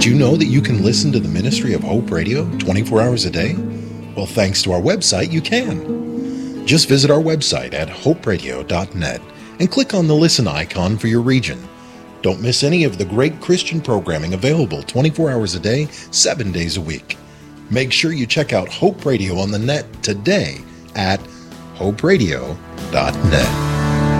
you know that you can listen to the Ministry of Hope Radio 24 hours a day? Well, thanks to our website, you can. Just visit our website at hoperadio.net and click on the listen icon for your region. Don't miss any of the great Christian programming available 24 hours a day, 7 days a week. Make sure you check out Hope Radio on the net today at hoperadio.net.